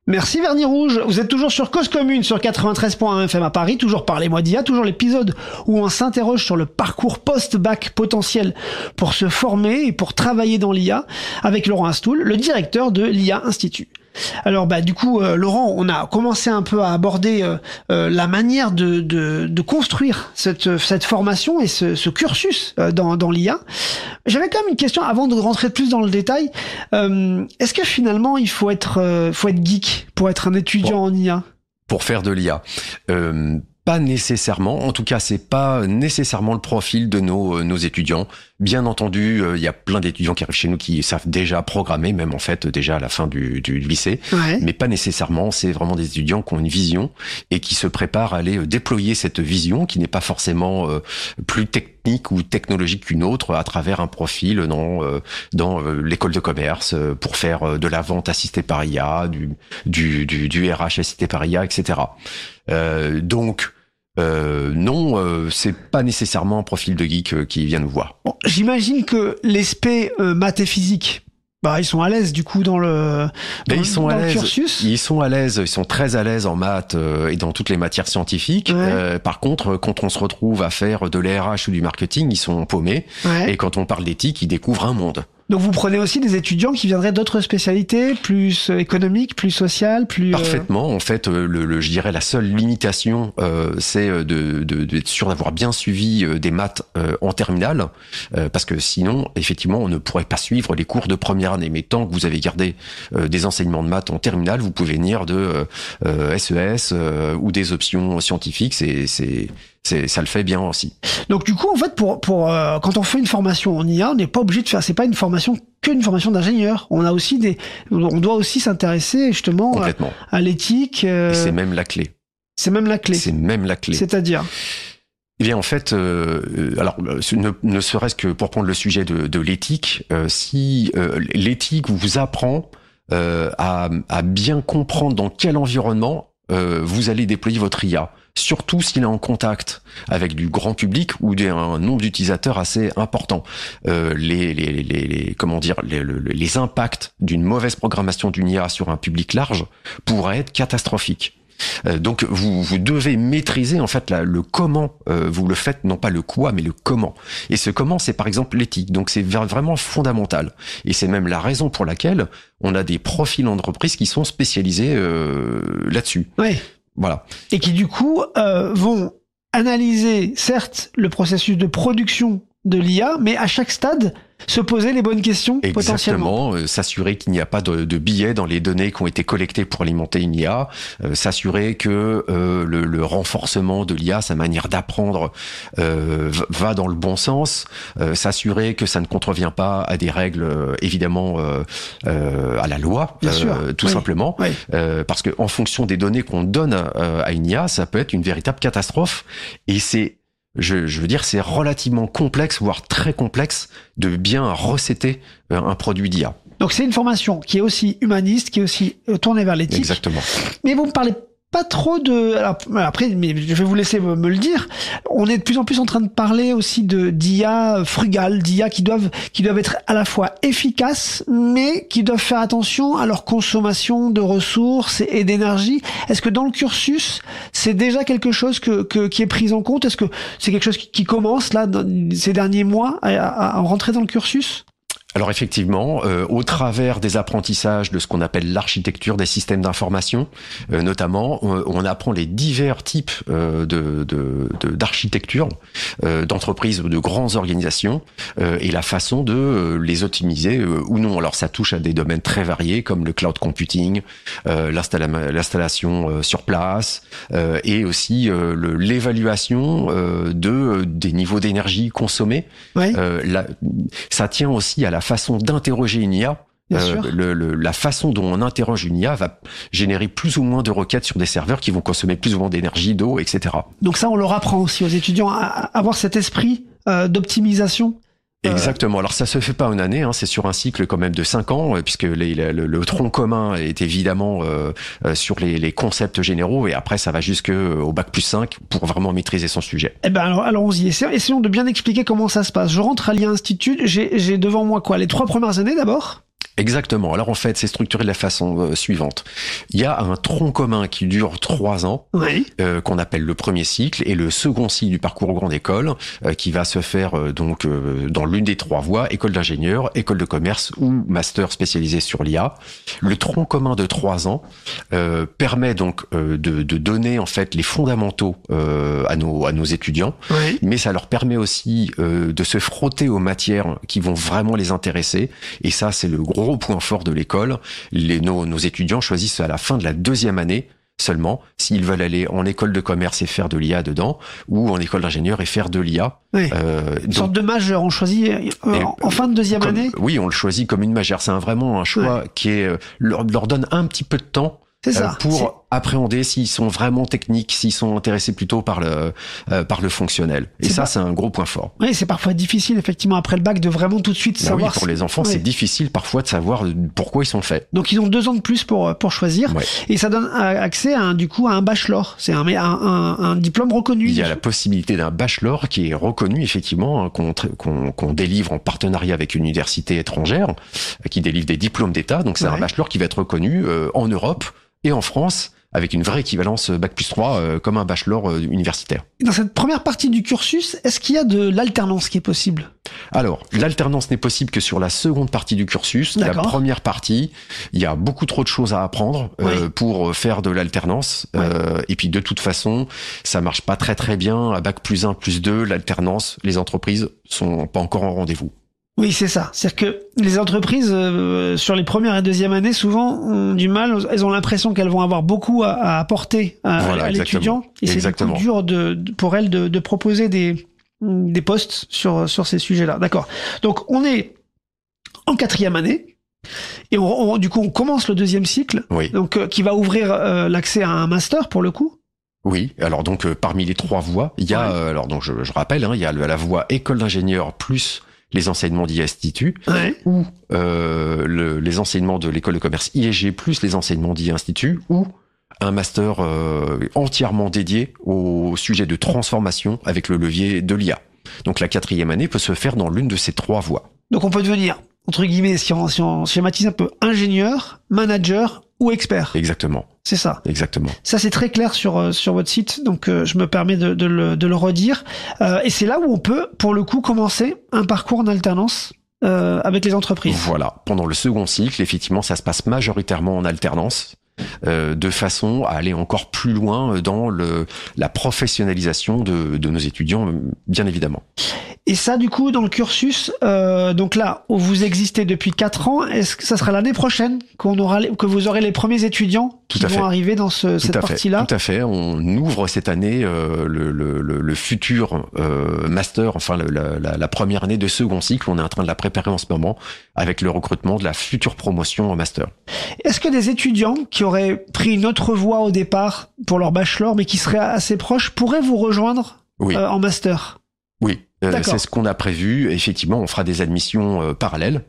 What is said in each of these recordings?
Merci Vernis Rouge, vous êtes toujours sur Cause Commune sur 93.1 FM à Paris, toujours Parlez-moi d'IA, toujours l'épisode où on s'interroge sur le parcours post-bac potentiel pour se former et pour travailler dans l'IA avec Laurent Astoul, le directeur de l'IA Institut. Alors du coup Laurent, on a commencé un peu à aborder la manière de construire cette formation et ce cursus dans l'IA. J'avais quand même une question avant de rentrer plus dans le détail. Est-ce que finalement il faut être geek pour être un étudiant en IA? Pour faire de l'IA, pas nécessairement. En tout cas, c'est pas nécessairement le profil de nos étudiants. Bien entendu, il y a plein d'étudiants qui arrivent chez nous qui savent déjà programmer, même en fait déjà à la fin du lycée. Ouais. Mais pas nécessairement. C'est vraiment des étudiants qui ont une vision et qui se préparent à aller déployer cette vision, qui n'est pas forcément plus technique ou technologique qu'une autre, à travers un profil dans l'école de commerce pour faire de la vente assistée par IA, du RH assisté par IA, etc. Donc c'est pas nécessairement un profil de geek qui vient nous voir. Bon, j'imagine que les spé maths et physique, ils sont à l'aise du coup dans le cursus. Ils sont à l'aise, ils sont très à l'aise en maths et dans toutes les matières scientifiques. Ouais. Par contre, quand on se retrouve à faire de l'RH ou du marketing, ils sont paumés. Ouais. Et quand on parle d'éthique, ils découvrent un monde. Donc vous prenez aussi des étudiants qui viendraient d'autres spécialités, plus économiques, plus sociales, plus... Parfaitement. En fait, je dirais la seule limitation, c'est d'être sûr d'avoir bien suivi des maths en terminale, parce que sinon, effectivement, on ne pourrait pas suivre les cours de première année. Mais tant que vous avez gardé des enseignements de maths en terminale, vous pouvez venir de SES ou des options scientifiques. Ça le fait bien aussi. Donc du coup, en fait, pour quand on fait une formation en IA, on n'est pas obligé de faire. C'est pas une formation d'ingénieur. On doit aussi s'intéresser justement à l'éthique. Et c'est même la clé. C'est même la clé. C'est-à-dire. Eh bien, en fait, ne serait-ce que pour prendre le sujet de l'éthique, si l'éthique vous apprend à bien comprendre dans quel environnement vous allez déployer votre IA. Surtout s'il est en contact avec du grand public ou un nombre d'utilisateurs assez important. Les impacts d'une mauvaise programmation d'une IA sur un public large pourraient être catastrophiques. Donc vous devez maîtriser en fait le comment vous le faites, non pas le quoi mais le comment. Et ce comment, c'est par exemple l'éthique. Donc c'est vraiment fondamental. Et c'est même la raison pour laquelle on a des profils d'entreprise qui sont spécialisés là-dessus. Ouais. Voilà. Et qui du coup vont analyser certes le processus de production de l'IA, mais à chaque stade se poser les bonnes questions. Exactement, potentiellement. S'assurer qu'il n'y a pas de biais dans les données qui ont été collectées pour alimenter une IA, s'assurer que le renforcement de l'IA, sa manière d'apprendre, va dans le bon sens, s'assurer que ça ne contrevient pas à des règles, évidemment, à la loi, tout simplement, parce que en fonction des données qu'on donne à une IA, ça peut être une véritable catastrophe, et je veux dire, c'est relativement complexe, voire très complexe, de bien recéter un produit d'IA. Donc c'est une formation qui est aussi humaniste, qui est aussi tournée vers l'éthique. Exactement. Mais vous me parlez pas trop de... Alors, après, mais je vais vous laisser me le dire. On est de plus en plus en train de parler aussi d'IA frugales, d'IA qui doivent être à la fois efficaces, mais qui doivent faire attention à leur consommation de ressources et d'énergie. Est-ce que dans le cursus, c'est déjà quelque chose qui est pris en compte? Est-ce que c'est quelque chose qui commence là, ces derniers mois, à rentrer dans le cursus? Alors effectivement, au travers des apprentissages de ce qu'on appelle l'architecture des systèmes d'information, notamment, on apprend les divers types d'architecture d'entreprises ou de grandes organisations et la façon de les optimiser ou non. Alors ça touche à des domaines très variés comme le cloud computing, l'installation sur place et aussi l'évaluation des niveaux d'énergie consommés. Oui. Ça tient aussi à la façon d'interroger une IA. La façon dont on interroge une IA va générer plus ou moins de requêtes sur des serveurs qui vont consommer plus ou moins d'énergie, d'eau, etc. Donc ça, on leur apprend aussi aux étudiants à avoir cet esprit d'optimisation. Exactement. Alors ça se fait pas en une année, c'est sur un cycle quand même de 5 ans, puisque le tronc commun est évidemment sur les concepts généraux, et après ça va jusqu'au bac+5 pour vraiment maîtriser son sujet. Eh ben alors allons-y, essayons de bien expliquer comment ça se passe. Je rentre à l'IA Institut, j'ai devant moi quoi, les 3 premières années d'abord? Exactement. Alors en fait, c'est structuré de la façon suivante. Il y a un tronc commun qui dure 3 ans, Oui. qu'on appelle le premier cycle, et le second cycle du parcours grande école, qui va se faire dans l'une des 3 voies, école d'ingénieur, école de commerce ou master spécialisé sur l'IA. Le tronc commun de 3 ans permet donc de donner en fait les fondamentaux à nos étudiants, Oui. mais ça leur permet aussi de se frotter aux matières qui vont vraiment les intéresser, et ça c'est le gros point fort de l'école. Nos étudiants choisissent à la fin de la 2e année seulement s'ils veulent aller en école de commerce et faire de l'IA dedans, ou en école d'ingénieur et faire de l'IA. Oui. Une sorte de majeur, on choisit en fin de 2e année. Oui, on le choisit comme une majeure. C'est vraiment un choix qui leur donne un petit peu de temps pour appréhender s'ils sont vraiment techniques, s'ils sont intéressés plutôt par le fonctionnel. Et ça, c'est un gros point fort. Oui, c'est parfois difficile, effectivement, après le bac, de vraiment tout de suite savoir. Oui, pour les enfants, c'est difficile parfois de savoir pourquoi ils sont faits. Donc, ils ont 2 ans de plus pour choisir. Ouais. Et ça donne accès à un bachelor. C'est un diplôme reconnu. Il y a la possibilité d'un bachelor qui est reconnu, effectivement, qu'on délivre en partenariat avec une université étrangère, qui délivre des diplômes d'État. Donc, c'est un bachelor qui va être reconnu en Europe et en France, avec une vraie équivalence Bac+3 comme un bachelor universitaire. Dans cette première partie du cursus, est-ce qu'il y a de l'alternance qui est possible ? Alors, l'alternance n'est possible que sur la seconde partie du cursus. La première partie, il y a beaucoup trop de choses à apprendre pour faire de l'alternance. Et puis, de toute façon, ça marche pas très très bien. À Bac+1, +2, l'alternance, les entreprises sont pas encore en rendez-vous. Oui, c'est ça. C'est-à-dire que les entreprises, sur les premières et 2e années, souvent, ont du mal. Elles ont l'impression qu'elles vont avoir beaucoup à apporter à l'étudiant. Et c'est du coup dur pour elles de proposer des postes sur ces sujets-là. D'accord. Donc, on est en 4e année. Et du coup, on commence le 2e cycle. Oui. Donc, qui va ouvrir l'accès à un master, pour le coup. Oui, alors donc parmi les 3 voies, il y a alors donc je rappelle, il y a la voie école d'ingénieur plus les enseignements d'IA Institut, ou les enseignements de l'école de commerce IEG plus les enseignements d'IA Institut, ou un master entièrement dédié au sujet de transformation avec le levier de l'IA. Donc la 4e année peut se faire dans l'une de ces 3 voies. Donc on peut devenir, entre guillemets, si on schématise un peu, ingénieur, manager ou expert. Exactement. C'est ça. Exactement. Ça, c'est très clair sur votre site, donc je me permets de le redire. Et c'est là où on peut, pour le coup, commencer un parcours en alternance avec les entreprises. Voilà. Pendant le second cycle, effectivement, ça se passe majoritairement en alternance, de façon à aller encore plus loin dans la professionnalisation de nos étudiants, bien évidemment. Et ça, du coup, dans le cursus, donc là, où vous existez depuis 4 ans, est-ce que ça sera l'année prochaine que vous aurez les premiers étudiants qui vont arriver dans cette partie-là ? Tout à fait. On ouvre cette année le futur master, enfin la première année de second cycle. On est en train de la préparer en ce moment avec le recrutement de la future promotion en master. Est-ce que des étudiants qui auraient pris une autre voie au départ pour leur bachelor, mais qui seraient assez proches, pourraient vous rejoindre en master ? Oui. C'est ce qu'on a prévu. Effectivement, on fera des admissions parallèles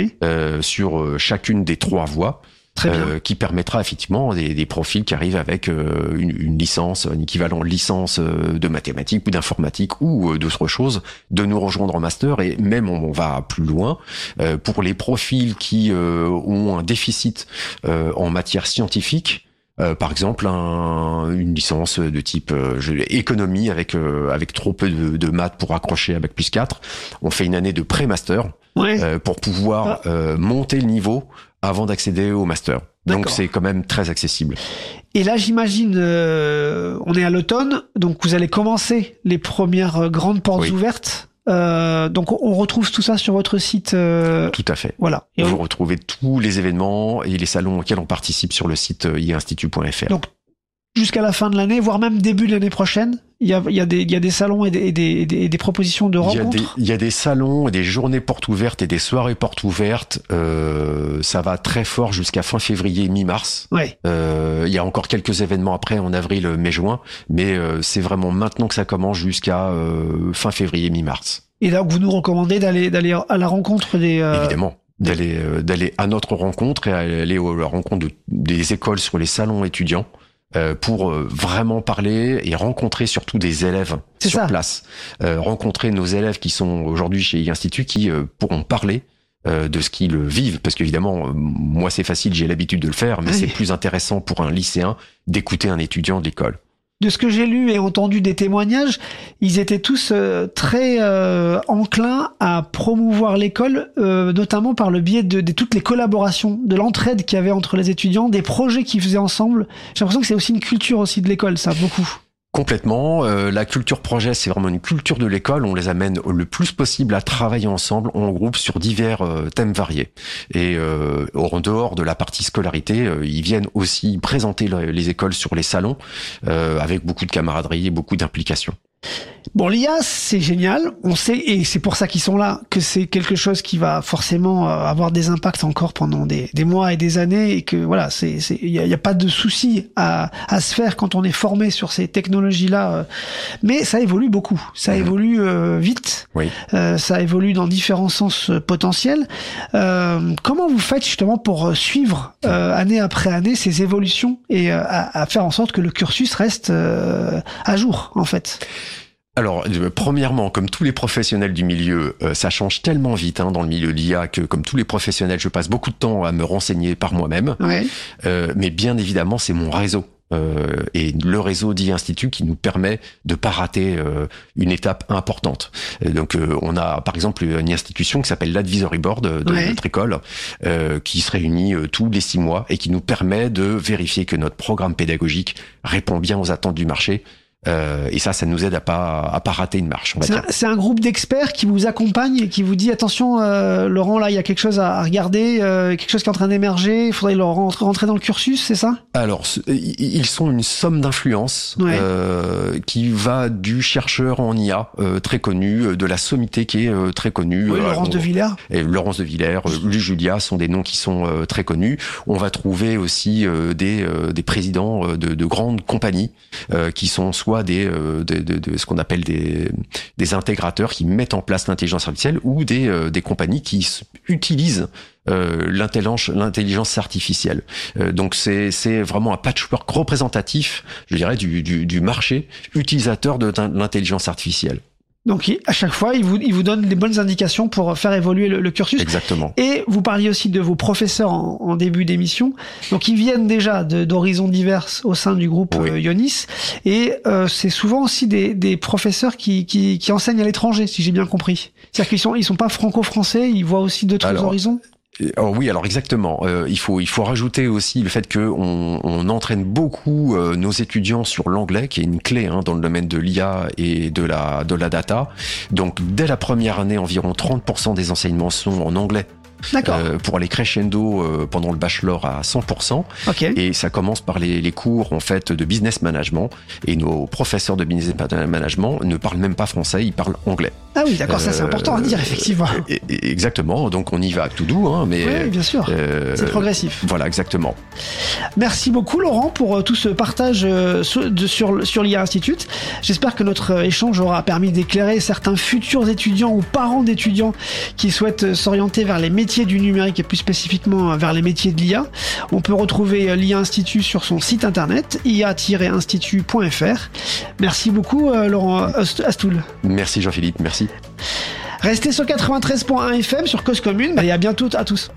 sur chacune des 3 voies, qui permettra effectivement des profils qui arrivent avec une licence, un équivalent licence de mathématiques ou d'informatique ou d'autres choses, de nous rejoindre en master. Et même on va plus loin pour les profils qui ont un déficit en matière scientifique. Par exemple, une licence de type économie avec trop peu de maths pour accrocher à Bac+4. On fait une année de pré-master pour pouvoir monter le niveau avant d'accéder au master. Donc c'est quand même très accessible. Et là, j'imagine, on est à l'automne, donc vous allez commencer les premières grandes portes ouvertes. Donc on retrouve tout ça sur votre site. Tout à fait. Voilà. Et vous retrouvez tous les événements et les salons auxquels on participe sur le site iainstitut.fr. Donc jusqu'à la fin de l'année, voire même début de l'année prochaine, il y a des salons et des propositions de rencontres. Il y a des salons et des journées portes ouvertes et des soirées portes ouvertes. Ça va très fort jusqu'à fin février, mi-mars. Il y a encore quelques événements après en avril, mai, juin, mais c'est vraiment maintenant que ça commence jusqu'à fin février, mi-mars. Et donc vous nous recommandez d'aller à la rencontre des... Évidemment. D'aller à notre rencontre et aller à la rencontre des écoles sur les salons étudiants. Pour vraiment parler et rencontrer surtout des élèves sur place. Rencontrer nos élèves qui sont aujourd'hui chez l'Institut qui pourront parler de ce qu'ils vivent, parce qu'évidemment, moi c'est facile, j'ai l'habitude de le faire, mais c'est plus intéressant pour un lycéen d'écouter un étudiant de l'école. De ce que j'ai lu et entendu des témoignages, ils étaient tous très enclins à promouvoir l'école, notamment par le biais de toutes les collaborations, de l'entraide qu'il y avait entre les étudiants, des projets qu'ils faisaient ensemble. J'ai l'impression que c'est aussi une culture aussi de l'école, ça, beaucoup. Complètement. La culture projet, c'est vraiment une culture de l'école. On les amène le plus possible à travailler ensemble en groupe sur divers thèmes variés. Et en dehors de la partie scolarité, ils viennent aussi présenter les écoles sur les salons avec beaucoup de camaraderie et beaucoup d'implication. Bon, l'IA, c'est génial. On sait, et c'est pour ça qu'ils sont là, que c'est quelque chose qui va forcément avoir des impacts encore pendant des mois et des années, et que voilà, il y a pas de souci à se faire quand on est formé sur ces technologies-là. Mais ça évolue beaucoup. Ça évolue vite. Oui. Ça évolue dans différents sens potentiels. Comment vous faites justement pour suivre année après année ces évolutions et à faire en sorte que le cursus reste à jour, en fait? Alors, premièrement, comme tous les professionnels du milieu, ça change tellement vite dans le milieu de l'IA que, comme tous les professionnels, je passe beaucoup de temps à me renseigner par moi-même. Ouais. Mais bien évidemment, c'est mon réseau. Et le réseau d'IA Institute qui nous permet de pas rater une étape importante. Donc, on a par exemple une institution qui s'appelle l'Advisory Board de notre école, qui se réunit tous les 6 mois et qui nous permet de vérifier que notre programme pédagogique répond bien aux attentes du marché. Et ça nous aide à pas rater une marche. C'est un groupe d'experts qui vous accompagne et qui vous dit attention, Laurent, là il y a quelque chose à regarder, quelque chose qui est en train d'émerger, il faudrait le rentrer dans le cursus, c'est ça? Alors, ils sont une somme d'influence qui va du chercheur en IA très connu, de la sommité qui est très connue. Oui, Laurence de Villers. Et Laurence de Villers, Lu Julia sont des noms qui sont très connus. On va trouver aussi des présidents de grandes compagnies qui sont soit de ce qu'on appelle des intégrateurs qui mettent en place l'intelligence artificielle ou des compagnies qui utilisent l'intelligence artificielle. Donc c'est vraiment un patchwork représentatif, je dirais, du marché utilisateur de l'intelligence artificielle. Donc à chaque fois, il vous donne les bonnes indications pour faire évoluer le cursus. Exactement. Et vous parliez aussi de vos professeurs en début d'émission. Donc ils viennent déjà d'horizons divers au sein du groupe Ionis. Et c'est souvent aussi des professeurs qui enseignent à l'étranger, si j'ai bien compris. C'est-à-dire qu'ils sont pas franco-français, ils voient aussi d'autres horizons. Oui, alors exactement. Il faut rajouter aussi le fait que on entraîne beaucoup nos étudiants sur l'anglais, qui est une clé dans le domaine de l'IA et de la data. Donc dès la première année, environ 30% des enseignements sont en anglais. D'accord. Pour aller crescendo pendant le bachelor à 100%. Okay. Et ça commence par les cours en fait de business management. Et nos professeurs de business management ne parlent même pas français, ils parlent anglais. Ah oui, d'accord, ça c'est important à dire, effectivement. Exactement, donc on y va tout doux, mais... Oui, bien sûr, c'est progressif. Voilà, exactement. Merci beaucoup Laurent pour tout ce partage sur l'IA Institute. J'espère que notre échange aura permis d'éclairer certains futurs étudiants ou parents d'étudiants qui souhaitent s'orienter vers les métiers du numérique et plus spécifiquement vers les métiers de l'IA. On peut retrouver l'IA Institute sur son site internet ia-institut.fr. Merci beaucoup Laurent Astoul. Merci Jean-Philippe, merci. Restez sur 93.1 FM sur Cause Commune et à bientôt à tous.